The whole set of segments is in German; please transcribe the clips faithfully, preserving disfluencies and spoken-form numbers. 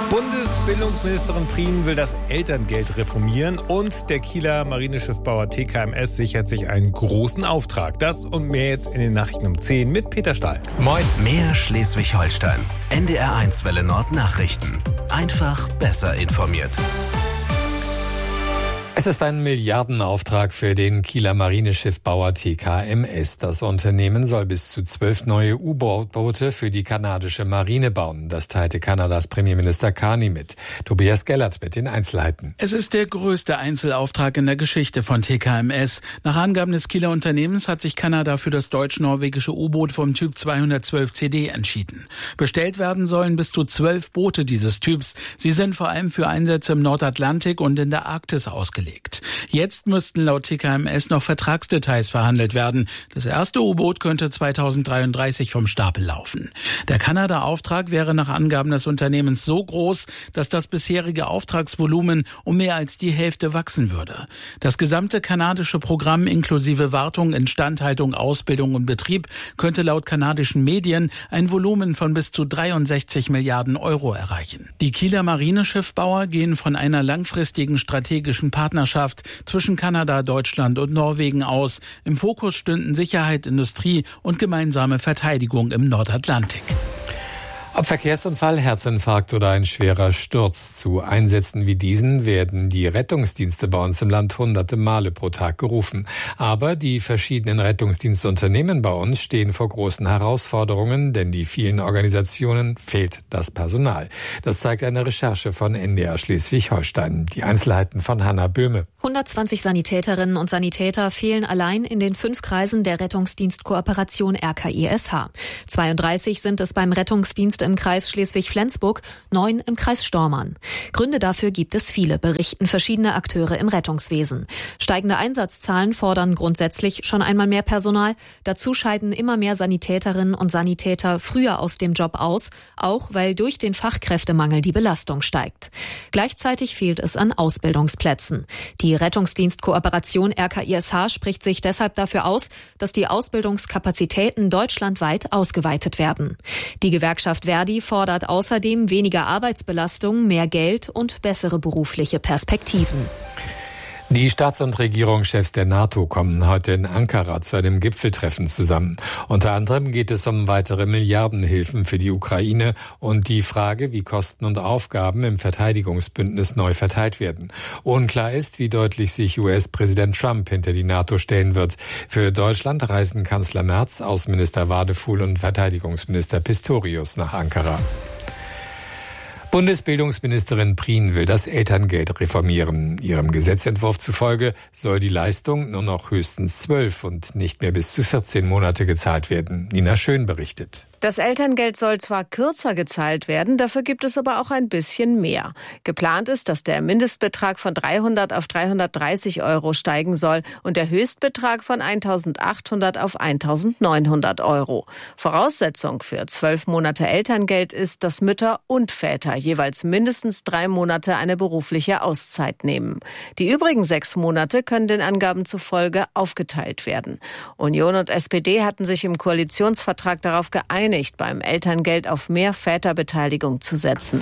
Bundesbildungsministerin Prien will das Elterngeld reformieren und der Kieler Marineschiffbauer T K M S sichert sich einen großen Auftrag. Das und mehr jetzt in den Nachrichten um zehn mit Peter Stahl. Moin. Mehr Schleswig-Holstein. N D R eins Welle Nord Nachrichten. Einfach besser informiert. Es ist ein Milliardenauftrag für den Kieler Marineschiffbauer T K M S. Das Unternehmen soll bis zu zwölf neue U-Boot-Boote für die kanadische Marine bauen. Das teilte Kanadas Premierminister Carney mit. Tobias Gellert mit den Einzelheiten. Es ist der größte Einzelauftrag in der Geschichte von T K M S. Nach Angaben des Kieler Unternehmens hat sich Kanada für das deutsch-norwegische U-Boot vom Typ zweihundertzwölf C D entschieden. Bestellt werden sollen bis zu zwölf Boote dieses Typs. Sie sind vor allem für Einsätze im Nordatlantik und in der Arktis ausgelegt. Jetzt müssten laut T K M S noch Vertragsdetails verhandelt werden. Das erste U-Boot könnte zweitausenddreiunddreißig vom Stapel laufen. Der Kanada-Auftrag wäre nach Angaben des Unternehmens so groß, dass das bisherige Auftragsvolumen um mehr als die Hälfte wachsen würde. Das gesamte kanadische Programm inklusive Wartung, Instandhaltung, Ausbildung und Betrieb könnte laut kanadischen Medien ein Volumen von bis zu dreiundsechzig Milliarden Euro erreichen. Die Kieler Marineschiffbauer gehen von einer langfristigen strategischen Partnerschaft zwischen Kanada, Deutschland und Norwegen aus. Im Fokus stünden Sicherheit, Industrie und gemeinsame Verteidigung im Nordatlantik. Ob Verkehrsunfall, Herzinfarkt oder ein schwerer Sturz, zu Einsätzen wie diesen werden die Rettungsdienste bei uns im Land hunderte Male pro Tag gerufen. Aber die verschiedenen Rettungsdienstunternehmen bei uns stehen vor großen Herausforderungen, denn die vielen Organisationen fehlt das Personal. Das zeigt eine Recherche von N D R Schleswig-Holstein. Die Einzelheiten von Hanna Böhme. hundertzwanzig Sanitäterinnen und Sanitäter fehlen allein in den fünf Kreisen der Rettungsdienstkooperation R K I S H. zweiunddreißig sind es beim Rettungsdienst im Kreis Schleswig-Flensburg, neun im Kreis Stormarn. Gründe dafür gibt es viele, berichten verschiedene Akteure im Rettungswesen. Steigende Einsatzzahlen fordern grundsätzlich schon einmal mehr Personal. Dazu scheiden immer mehr Sanitäterinnen und Sanitäter früher aus dem Job aus, auch weil durch den Fachkräftemangel die Belastung steigt. Gleichzeitig fehlt es an Ausbildungsplätzen. Die Rettungsdienstkooperation R K I S H spricht sich deshalb dafür aus, dass die Ausbildungskapazitäten deutschlandweit ausgeweitet werden. Die Gewerkschaft Verdi fordert außerdem weniger Arbeitsbelastung, mehr Geld und bessere berufliche Perspektiven. Die Staats- und Regierungschefs der NATO kommen heute in Ankara zu einem Gipfeltreffen zusammen. Unter anderem geht es um weitere Milliardenhilfen für die Ukraine und die Frage, wie Kosten und Aufgaben im Verteidigungsbündnis neu verteilt werden. Unklar ist, wie deutlich sich U S-Präsident Trump hinter die NATO stellen wird. Für Deutschland reisen Kanzler Merz, Außenminister Wadefuhl und Verteidigungsminister Pistorius nach Ankara. Bundesbildungsministerin Prien will das Elterngeld reformieren. Ihrem Gesetzentwurf zufolge soll die Leistung nur noch höchstens zwölf und nicht mehr bis zu vierzehn Monate gezahlt werden. Nina Schön berichtet. Das Elterngeld soll zwar kürzer gezahlt werden, dafür gibt es aber auch ein bisschen mehr. Geplant ist, dass der Mindestbetrag von dreihundert auf dreihundertdreißig Euro steigen soll und der Höchstbetrag von eintausendachthundert auf eintausendneunhundert Euro. Voraussetzung für zwölf Monate Elterngeld ist, dass Mütter und Väter jeweils mindestens drei Monate eine berufliche Auszeit nehmen. Die übrigen sechs Monate können den Angaben zufolge aufgeteilt werden. Union und S P D hatten sich im Koalitionsvertrag darauf geeinigt, nicht beim Elterngeld auf mehr Väterbeteiligung zu setzen.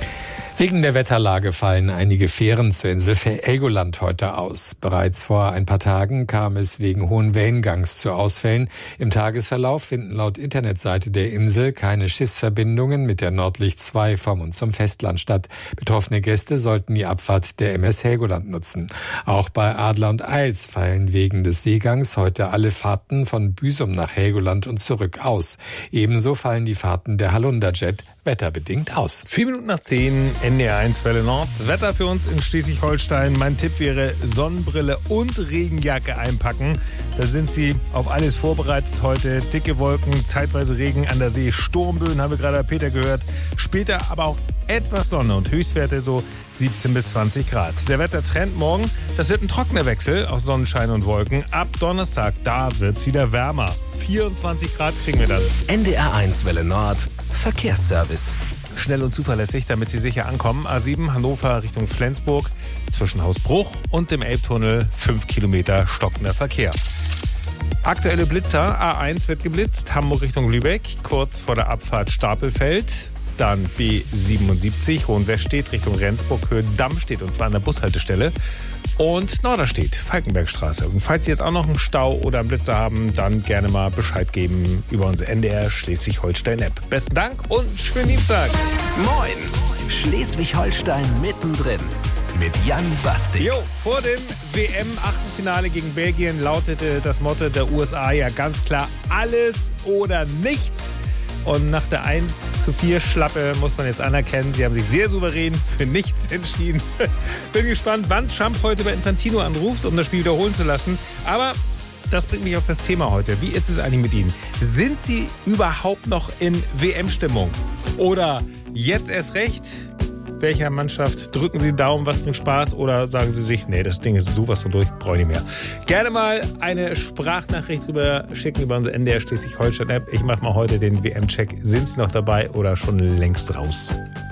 Wegen der Wetterlage fallen einige Fähren zur Insel Helgoland heute aus. Bereits vor ein paar Tagen kam es wegen hohen Wellengangs zu Ausfällen. Im Tagesverlauf finden laut Internetseite der Insel keine Schiffsverbindungen mit der Nordlicht zwei vom und zum Festland statt. Betroffene Gäste sollten die Abfahrt der M S Helgoland nutzen. Auch bei Adler und Eils fallen wegen des Seegangs heute alle Fahrten von Büsum nach Helgoland und zurück aus. Ebenso fallen die Fahrten der Halunderjet wetterbedingt aus. Vier Minuten nach zehn, N D R eins Welle Nord. Das Wetter für uns in Schleswig-Holstein. Mein Tipp wäre Sonnenbrille und Regenjacke einpacken. Da sind Sie auf alles vorbereitet heute. Dicke Wolken, zeitweise Regen an der See, Sturmböen haben wir gerade bei Peter gehört. Später aber auch etwas Sonne und Höchstwerte so siebzehn bis zwanzig Grad. Der Wettertrend morgen, das wird ein trockener Wechsel aus Sonnenschein und Wolken. Ab Donnerstag, da wird's wieder wärmer. vierundzwanzig Grad kriegen wir dann. N D R eins Welle Nord, Verkehrsservice. Schnell und zuverlässig, damit Sie sicher ankommen. A sieben Hannover Richtung Flensburg, zwischen Hausbruch und dem Elbtunnel fünf Kilometer stockender Verkehr. Aktuelle Blitzer, A eins wird geblitzt, Hamburg Richtung Lübeck, kurz vor der Abfahrt Stapelfeld. dann B siebenundsiebzig. Hohenwestedt Richtung Rendsburg, Höhe Damm steht, und zwar an der Bushaltestelle. Und Norderstedt, Falkenbergstraße. Und falls Sie jetzt auch noch einen Stau oder einen Blitzer haben, dann gerne mal Bescheid geben über unsere N D R Schleswig-Holstein-App. Besten Dank und schönen Dienstag. Moin, Schleswig-Holstein mittendrin mit Jan Basti. Jo, vor dem W M-Achtelfinale gegen Belgien lautete das Motto der U S A ja ganz klar: alles oder nichts. Und nach der eins zu vier Schlappe muss man jetzt anerkennen, sie haben sich sehr souverän für nichts entschieden. Bin gespannt, wann Trump heute bei Infantino anruft, um das Spiel wiederholen zu lassen. Aber das bringt mich auf das Thema heute. Wie ist es eigentlich mit Ihnen? Sind Sie überhaupt noch in W M-Stimmung? Oder jetzt erst recht? Welcher Mannschaft drücken Sie Daumen, was bringt Spaß? Oder sagen Sie sich, nee, das Ding ist sowas von durch, brauche ich nicht mehr. Gerne mal eine Sprachnachricht drüber schicken über unsere N D R Schleswig-Holstein-App. Ich mache mal heute den W M-Check. Sind Sie noch dabei oder schon längst raus?